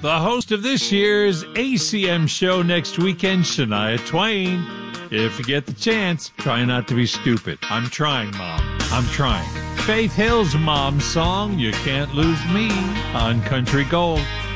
The host of this year's ACM show next weekend, Shania Twain. If you get the chance, try not to be stupid. I'm trying, Mom. I'm trying. Faith Hill's Mom's song, You Can't Lose Me, on Country Gold.